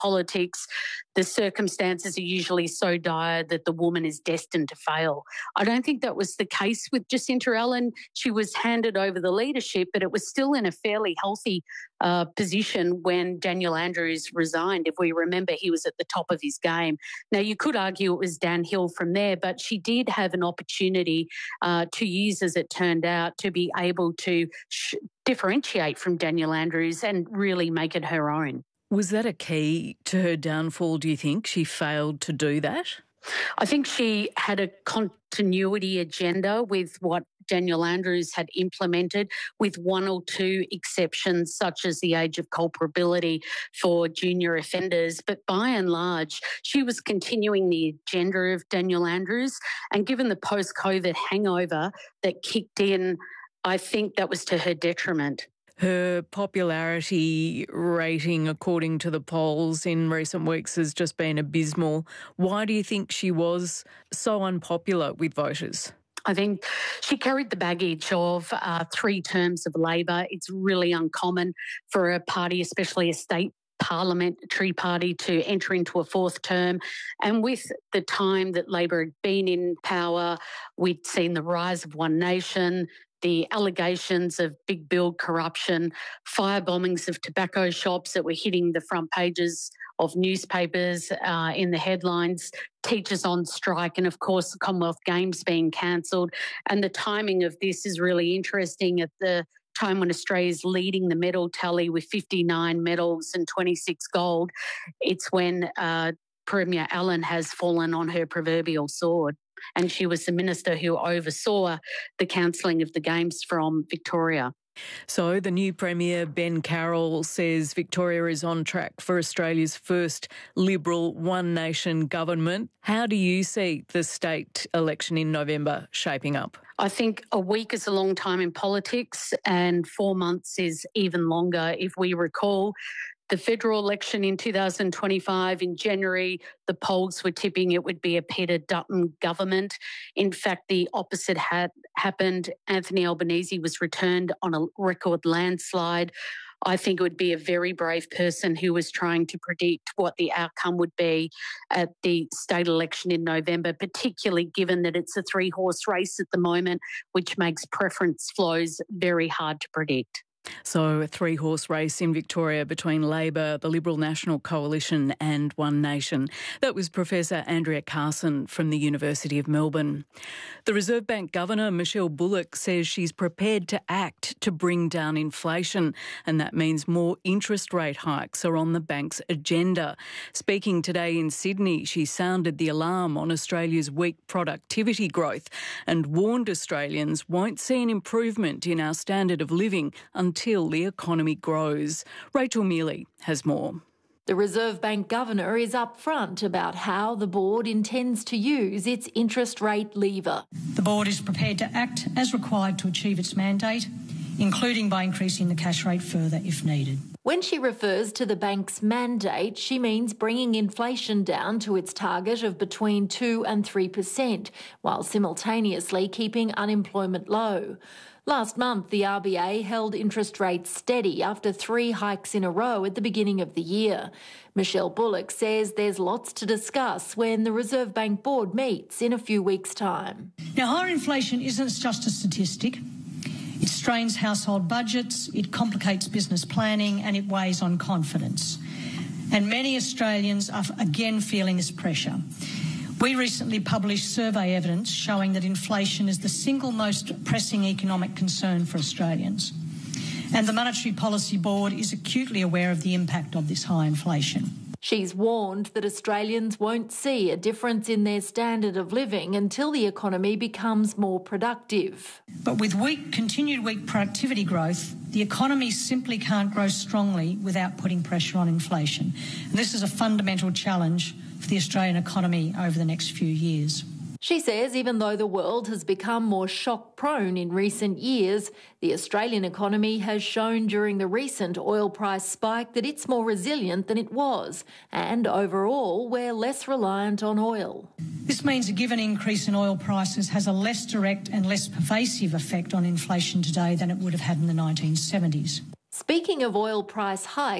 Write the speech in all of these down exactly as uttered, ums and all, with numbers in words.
politics, the circumstances are usually so dire that the woman is destined to fail. I don't think that was the case with Jacinta Allen. She was handed over the leadership, but it was still in a fairly healthy uh, position when Daniel Andrews resigned. If we remember, he was at the top of his game. Now, you could argue it was downhill from there, but she did have an opportunity uh, to use, as it turned out, to be able to sh- differentiate from Daniel Andrews and really make it her own. Was that a key to her downfall, do you think? She failed to do that? I think she had a continuity agenda with what Daniel Andrews had implemented, with one or two exceptions, such as the age of culpability for junior offenders. But by and large, she was continuing the agenda of Daniel Andrews. And given the post-COVID hangover that kicked in, I think that was to her detriment. Her popularity rating, according to the polls in recent weeks, has just been abysmal. Why do you think she was so unpopular with voters? I think she carried the baggage of uh, three terms of Labor. It's really uncommon for a party, especially a state parliamentary party, to enter into a fourth term. And with the time that Labor had been in power, we'd seen the rise of One Nation, the allegations of big build corruption, fire bombings of tobacco shops that were hitting the front pages of newspapers uh, in the headlines, teachers on strike, and of course the Commonwealth Games being cancelled. And the timing of this is really interesting at the time when Australia's leading the medal tally with fifty-nine medals and twenty-six gold. It's when uh, Premier Allen has fallen on her proverbial sword. And she was the minister who oversaw the cancelling of the Games from Victoria. So the new Premier, Ben Carroll, says Victoria is on track for Australia's first Liberal One Nation government. How do you see the state election in November shaping up? I think a week is a long time in politics and four months is even longer. If we recall, the federal election in two thousand twenty-five, in January, the polls were tipping it would be a Peter Dutton government. In fact, the opposite had happened. Anthony Albanese was returned on a record landslide. I think it would be a very brave person who was trying to predict what the outcome would be at the state election in November, particularly given that it's a three-horse race at the moment, which makes preference flows very hard to predict. So a three-horse race in Victoria between Labor, the Liberal National Coalition and One Nation. That was Professor Andrea Carson from the University of Melbourne. The Reserve Bank Governor, Michelle Bullock, says she's prepared to act to bring down inflation, and that means more interest rate hikes are on the bank's agenda. Speaking today in Sydney, she sounded the alarm on Australia's weak productivity growth and warned Australians won't see an improvement in our standard of living until until the economy grows. Rachel Mealy has more. The Reserve Bank Governor is upfront about how the board intends to use its interest rate lever. The board is prepared to act as required to achieve its mandate, including by increasing the cash rate further if needed. When she refers to the bank's mandate, she means bringing inflation down to its target of between two and three percent, while simultaneously keeping unemployment low. Last month, the R B A held interest rates steady after three hikes in a row at the beginning of the year. Michelle Bullock says there's lots to discuss when the Reserve Bank Board meets in a few weeks' time. Now, higher inflation isn't just a statistic. It strains household budgets, it complicates business planning, and it weighs on confidence. And many Australians are again feeling this pressure. We recently published survey evidence showing that inflation is the single most pressing economic concern for Australians. And the Monetary Policy Board is acutely aware of the impact of this high inflation. She's warned that Australians won't see a difference in their standard of living until the economy becomes more productive. But with weak, continued weak productivity growth, the economy simply can't grow strongly without putting pressure on inflation. And this is a fundamental challenge for the Australian economy over the next few years. She says even though the world has become more shock-prone in recent years, the Australian economy has shown during the recent oil price spike that it's more resilient than it was, and overall we're less reliant on oil. This means a given increase in oil prices has a less direct and less pervasive effect on inflation today than it would have had in the nineteen seventies. Speaking of oil price hikes,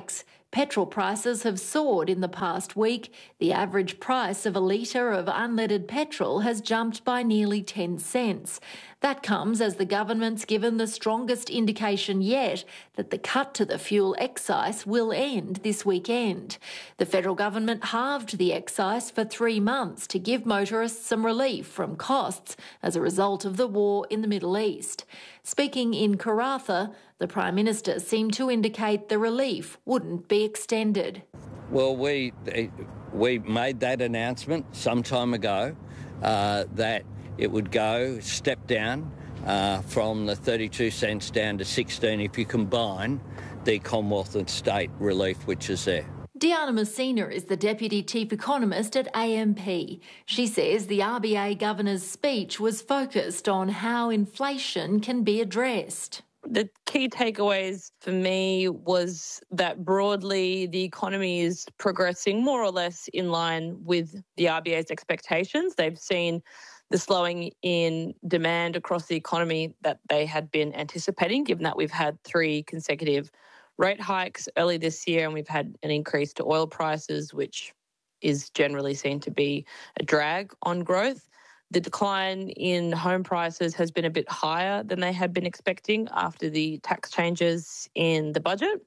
Petrol prices have soared in the past week. The average price of a litre of unleaded petrol has jumped by nearly ten cents. That comes as the government's given the strongest indication yet that the cut to the fuel excise will end this weekend. The federal government halved the excise for three months to give motorists some relief from costs as a result of the war in the Middle East. Speaking in Karratha, the Prime Minister seemed to indicate the relief wouldn't be extended. Well, we we made that announcement some time ago uh, that it would go step down uh, from the thirty-two cents down to sixteen if you combine the Commonwealth and state relief which is there. Diana Messina is the Deputy Chief Economist at A M P. She says the R B A Governor's speech was focused on how inflation can be addressed. The key takeaways for me was that broadly the economy is progressing more or less in line with the R B A's expectations. They've seen the slowing in demand across the economy that they had been anticipating, given that we've had three consecutive rate hikes early this year and we've had an increase to oil prices, which is generally seen to be a drag on growth. The decline in home prices has been a bit higher than they had been expecting after the tax changes in the budget.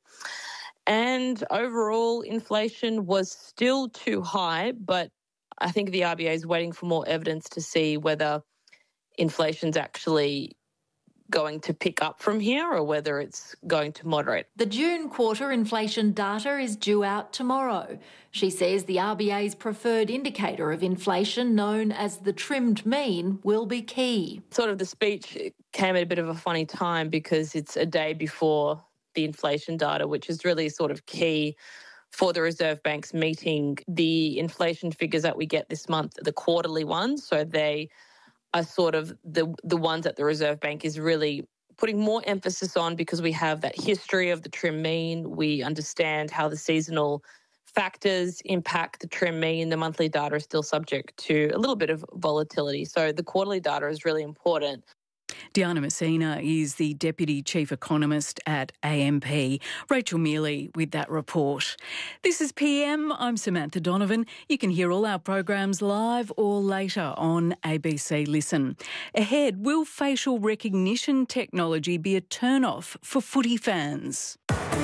And overall, inflation was still too high, but I think the R B A is waiting for more evidence to see whether inflation's actually going to pick up from here or whether it's going to moderate. The June quarter inflation data is due out tomorrow. She says the R B A's preferred indicator of inflation, known as the trimmed mean, will be key. Sort of the speech came at a bit of a funny time because it's a day before the inflation data, which is really sort of key for the Reserve Bank's meeting. The inflation figures that we get this month are the quarterly ones, so they are sort of the the ones that the Reserve Bank is really putting more emphasis on because we have that history of the trim mean. We understand how the seasonal factors impact the trim mean. The monthly data is still subject to a little bit of volatility. So the quarterly data is really important. Diana Messina is the Deputy Chief Economist at A M P. Rachel Mealy with that report. This is P M. I'm Samantha Donovan. You can hear all our programs live or later on A B C Listen. Ahead, will facial recognition technology be a turn-off for footy fans?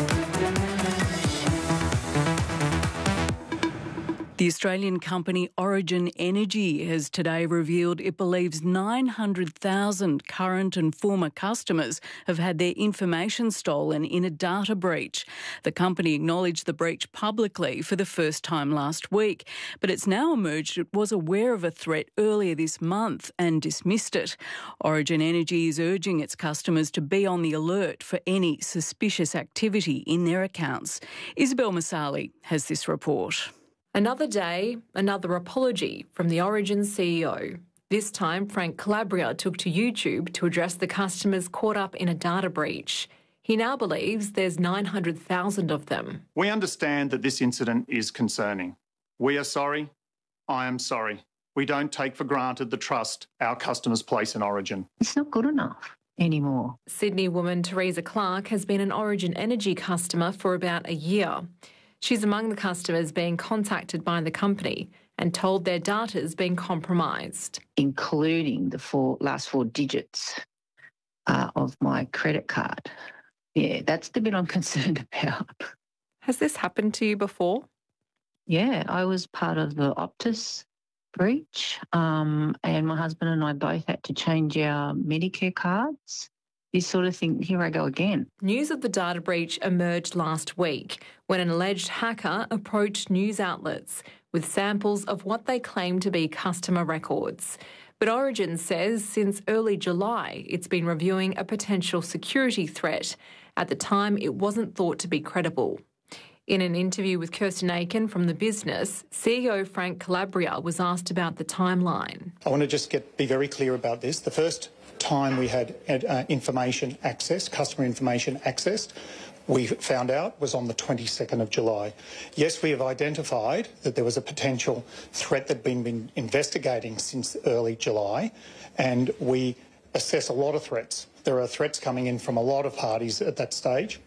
The Australian company Origin Energy has today revealed it believes nine hundred thousand current and former customers have had their information stolen in a data breach. The company acknowledged the breach publicly for the first time last week, but it's now emerged it was aware of a threat earlier this month and dismissed it. Origin Energy is urging its customers to be on the alert for any suspicious activity in their accounts. Isabel Masali has this report. Another day, another apology from the Origin C E O. This time, Frank Calabria took to YouTube to address the customers caught up in a data breach. He now believes there's nine hundred thousand of them. We understand that this incident is concerning. We are sorry. I am sorry. We don't take for granted the trust our customers place in Origin. It's not good enough anymore. Sydney woman Teresa Clark has been an Origin Energy customer for about a year. She's among the customers being contacted by the company and told their data's been compromised. Including the four last four digits uh, of my credit card. Yeah, that's the bit I'm concerned about. Has this happened to you before? Yeah, I was part of the Optus breach um, and my husband and I both had to change our Medicare cards. This sort of thing, here I go again. News of the data breach emerged last week when an alleged hacker approached news outlets with samples of what they claim to be customer records. But Origin says since early July, it's been reviewing a potential security threat. At the time, it wasn't thought to be credible. In an interview with Kirsten Aiken from The Business, C E O Frank Calabria was asked about the timeline. I want to just get be very clear about this. The first time we had uh, information access, customer information accessed, we found out was on the twenty-second of July. Yes, we have identified that there was a potential threat that had been, been investigating since early July, and we assess a lot of threats. There are threats coming in from a lot of parties at that stage.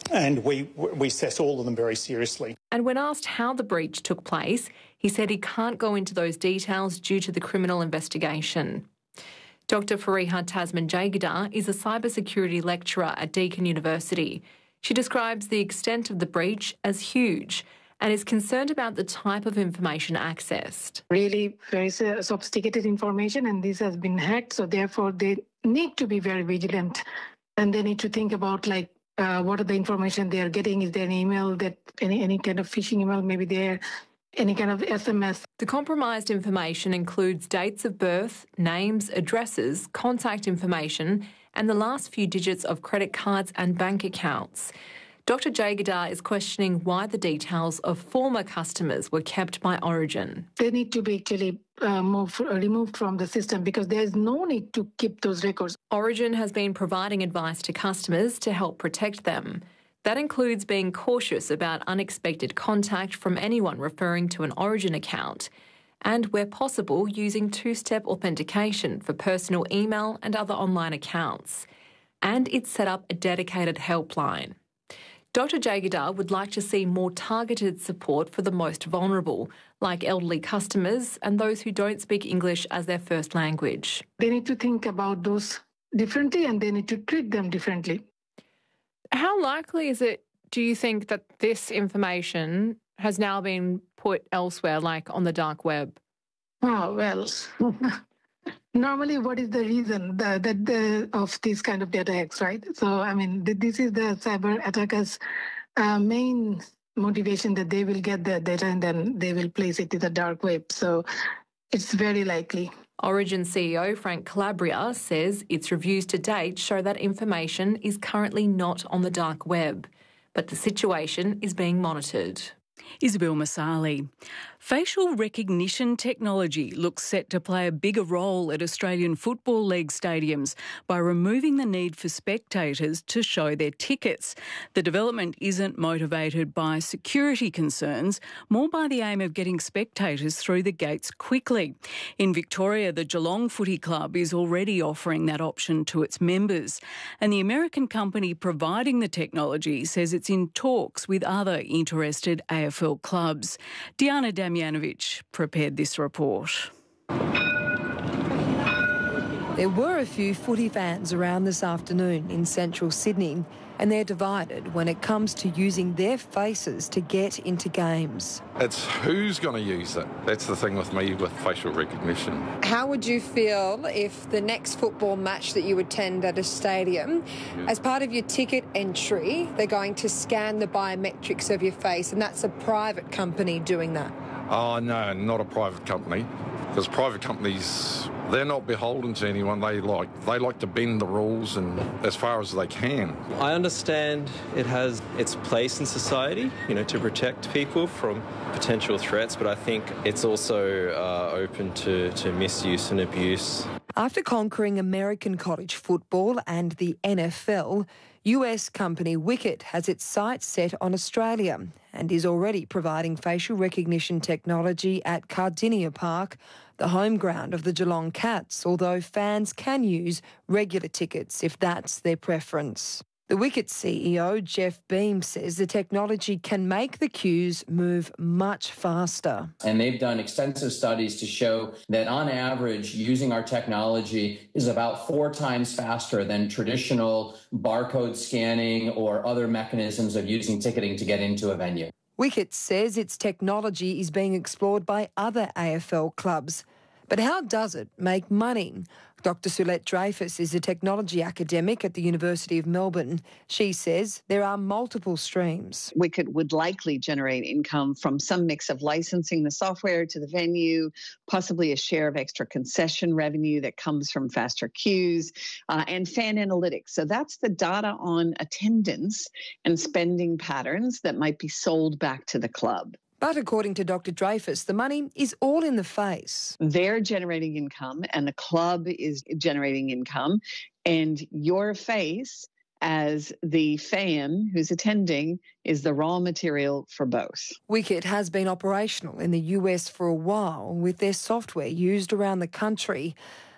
and we, we assess all of them very seriously. And when asked how the breach took place, he said he can't go into those details due to the criminal investigation. Doctor Fariha Tasman-Jaigirdar is a cybersecurity lecturer at Deakin University. She describes the extent of the breach as huge and is concerned about the type of information accessed. Really very sophisticated information, and this has been hacked, so therefore they need to be very vigilant, and they need to think about like uh, what are the information they are getting. Is there an email that any any kind of phishing email maybe there, any kind of S M S? The compromised information includes dates of birth, names, addresses, contact information, and the last few digits of credit cards and bank accounts. Doctor Jaigirdar is questioning why the details of former customers were kept by Origin. They need to be actually uh, moved, removed from the system because there is no need to keep those records. Origin has been providing advice to customers to help protect them. That includes being cautious about unexpected contact from anyone referring to an Origin account and, where possible, using two-step authentication for personal email and other online accounts. And it's set up a dedicated helpline. Doctor Jaigirdar would like to see more targeted support for the most vulnerable, like elderly customers and those who don't speak English as their first language. They need to think about those differently and they need to treat them differently. How likely is it, do you think, that this information has now been put elsewhere, like on the dark web? Oh, well, normally what is the reason that the, the, of these kind of attacks, right? So, I mean, this is the cyber attackers' uh, main motivation, that they will get the data and then they will place it in the dark web. So it's very likely. Origin C E O Frank Calabria says its reviews to date show that information is currently not on the dark web, but the situation is being monitored. Isabel Masali. Facial recognition technology looks set to play a bigger role at Australian Football League stadiums by removing the need for spectators to show their tickets. The development isn't motivated by security concerns, more by the aim of getting spectators through the gates quickly. In Victoria, the Geelong Footy Club is already offering that option to its members, and the American company providing the technology says it's in talks with other interested A F L clubs. Diana Damjanovic prepared this report. There were a few footy fans around this afternoon in central Sydney, and they're divided when it comes to using their faces to get into games. It's who's going to use it. That's the thing with me with facial recognition. How would you feel if the next football match that you attend at a stadium, yeah. as part of your ticket entry, they're going to scan the biometrics of your face, and that's a private company doing that? Oh, no, not a private company, because private companies, they're not beholden to anyone. They like they like to bend the rules and as far as they can. I understand it has its place in society, you know, to protect people from potential threats, but I think it's also uh, open to, to misuse and abuse. After conquering American college football and the N F L, U S company Wicket has its sights set on Australia and is already providing facial recognition technology at Cardinia Park, the home ground of the Geelong Cats, although fans can use regular tickets if that's their preference. The Wicket C E O, Jeff Beam, says the technology can make the queues move much faster. And they've done extensive studies to show that on average, using our technology is about four times faster than traditional barcode scanning or other mechanisms of using ticketing to get into a venue. Wicket says its technology is being explored by other A F L clubs. But how does it make money? Doctor Sulette Dreyfus is a technology academic at the University of Melbourne. She says there are multiple streams. Wicket would likely generate income from some mix of licensing the software to the venue, possibly a share of extra concession revenue that comes from faster queues, uh, and fan analytics. So that's the data on attendance and spending patterns that might be sold back to the club. But according to Doctor Dreyfus, the money is all in the face. They're generating income and the club is generating income, and your face as the fan who's attending is the raw material for both. Wicket has been operational in the U S for a while with their software used around the country.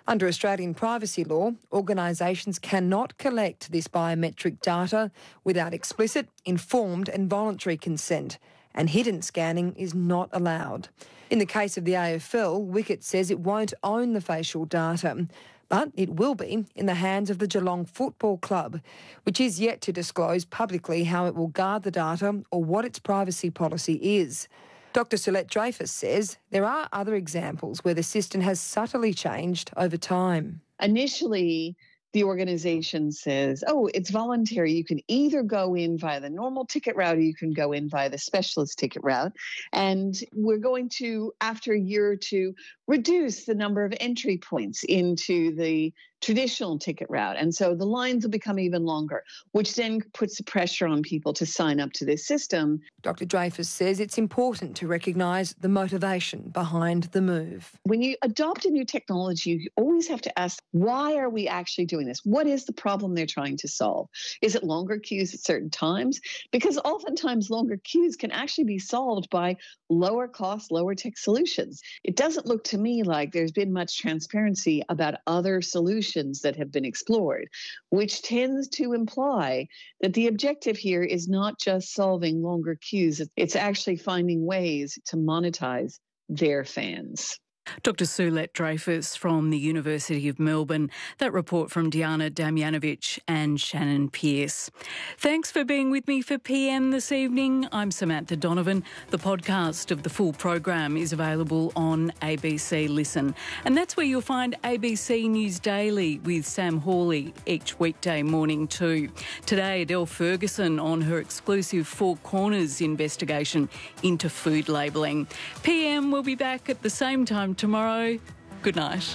Under Australian privacy law, organisations cannot collect this biometric data without explicit, informed and voluntary consent, and hidden scanning is not allowed. In the case of the A F L, Wickett says it won't own the facial data, but it will be in the hands of the Geelong Football Club, which is yet to disclose publicly how it will guard the data or what its privacy policy is. Doctor Sylette Dreyfus says there are other examples where the system has subtly changed over time. Initially, the organisation says, oh, it's voluntary. You can either go in via the normal ticket route or you can go in via the specialist ticket route. And we're going to, after a year or two, reduce the number of entry points into the traditional ticket route. And so the lines will become even longer, which then puts the pressure on people to sign up to this system. Doctor Dreyfus says it's important to recognise the motivation behind the move. When you adopt a new technology, you always have to ask, why are we actually doing this? What is the problem they're trying to solve? Is it longer queues at certain times? Because oftentimes longer queues can actually be solved by lower cost, lower tech solutions. It doesn't look to me like there's been much transparency about other solutions that have been explored, which tends to imply that the objective here is not just solving longer queues, it's actually finding ways to monetize their fans. Doctor Sylette Dreyfus from the University of Melbourne. That report from Diana Damjanovic and Shannon Pearce. Thanks for being with me for P M this evening. I'm Samantha Donovan. The podcast of the full program is available on A B C Listen. And that's where you'll find A B C News Daily with Sam Hawley each weekday morning too. Today, Adele Ferguson on her exclusive Four Corners investigation into food labelling. P M will be back at the same time tomorrow. Good night.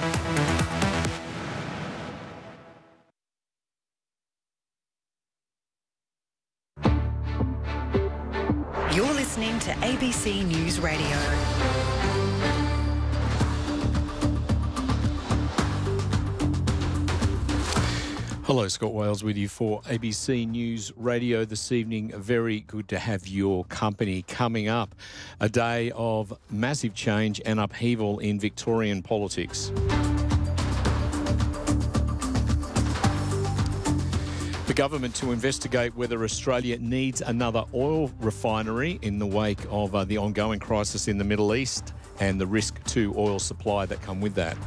You're listening to A B C News Radio. Hello, Scott Wales with you for A B C News Radio this evening. Very good to have your company. Coming up, a day of massive change and upheaval in Victorian politics. The government to investigate whether Australia needs another oil refinery in the wake of uh, the ongoing crisis in the Middle East and the risk to oil supply that come with that.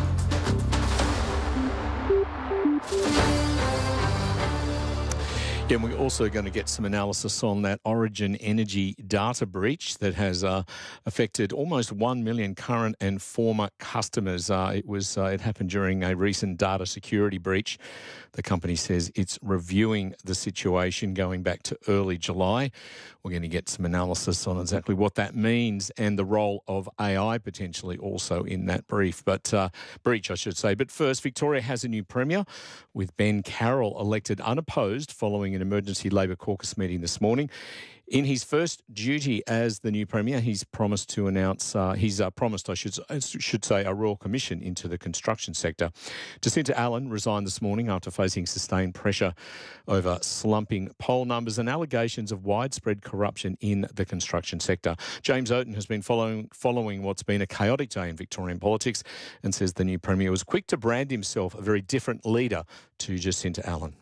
Yeah, and we're also going to get some analysis on that Origin Energy data breach that has uh, affected almost one million current and former customers. Uh, it was uh, it happened during a recent data security breach. The company says it's reviewing the situation going back to early July. We're going to get some analysis on exactly what that means and the role of A I potentially also in that brief, but uh, breach, I should say. But first, Victoria has a new Premier with Ben Carroll elected unopposed following an emergency Labor caucus meeting this morning. In his first duty as the new Premier, he's promised to announce, uh, he's uh, promised, I should, should say, a royal commission into the construction sector. Jacinta Allan resigned this morning after facing sustained pressure over slumping poll numbers and allegations of widespread corruption in the construction sector. James Oaten has been following, following what's been a chaotic day in Victorian politics and says the new Premier was quick to brand himself a very different leader to Jacinta Allan.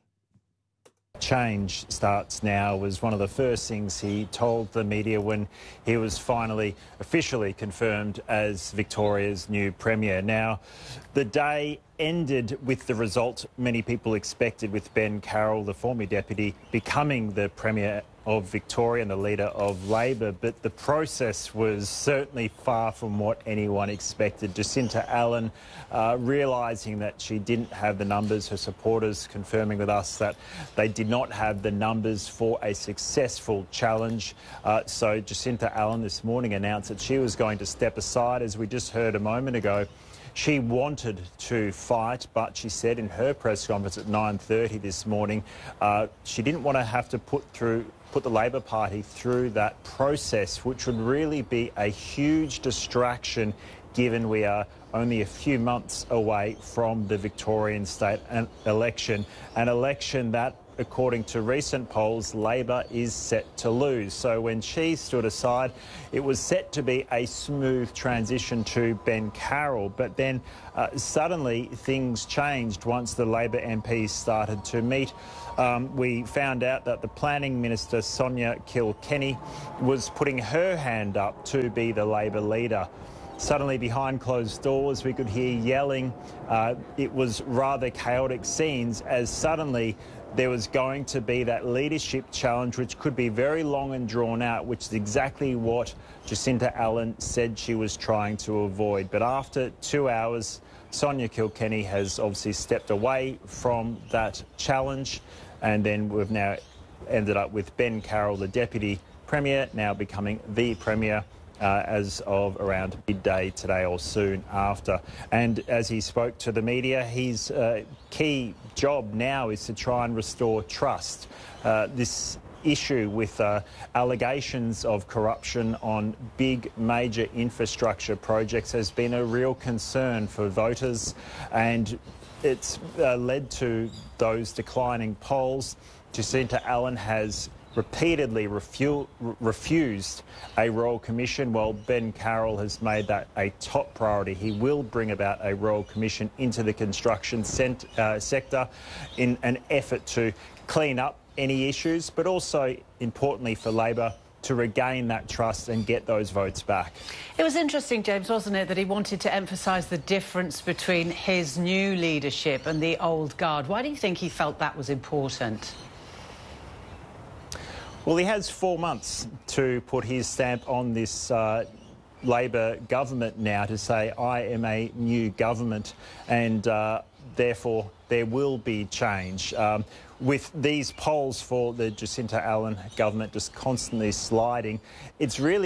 Change starts now was one of the first things he told the media when he was finally officially confirmed as Victoria's new Premier. Now, the day ended with the result many people expected, with Ben Carroll, the former deputy, becoming the Premier of Victoria and the leader of Labor, but the process was certainly far from what anyone expected. Jacinta Allan uh, realising that she didn't have the numbers, her supporters confirming with us that they did not have the numbers for a successful challenge. Uh, so Jacinta Allan this morning announced that she was going to step aside, as we just heard a moment ago. She wanted to fight, but she said in her press conference at nine thirty this morning, uh, she didn't want to have to put through put the Labor Party through that process, which would really be a huge distraction given we are only a few months away from the Victorian state election, an election that according to recent polls, Labor is set to lose. So when she stood aside, it was set to be a smooth transition to Ben Carroll. But then uh, suddenly things changed once the Labor M Ps started to meet. Um, we found out that the Planning Minister, Sonia Kilkenny, was putting her hand up to be the Labor leader. Suddenly, behind closed doors, we could hear yelling. Uh, it was rather chaotic scenes as suddenly there was going to be that leadership challenge, which could be very long and drawn out, which is exactly what Jacinta Allen said she was trying to avoid. But after two hours, Sonia Kilkenny has obviously stepped away from that challenge, and then we've now ended up with Ben Carroll, the Deputy Premier, now becoming the Premier. Uh, as of around midday today or soon after. And as he spoke to the media, his uh, key job now is to try and restore trust. Uh, this issue with uh, allegations of corruption on big major infrastructure projects has been a real concern for voters, and it's uh, led to those declining polls. Jacinta Allen has repeatedly refu refused a Royal Commission. Well, Ben Carroll has made that a top priority. He will bring about a Royal Commission into the construction cent uh, sector in an effort to clean up any issues, but also, importantly for Labor, to regain that trust and get those votes back. It was interesting, James, wasn't it, that he wanted to emphasise the difference between his new leadership and the old guard. Why do you think he felt that was important? Well, he has four months to put his stamp on this uh, Labor government now to say, I am a new government, and uh, therefore there will be change. Um, with these polls for the Jacinta Allen government just constantly sliding, it's really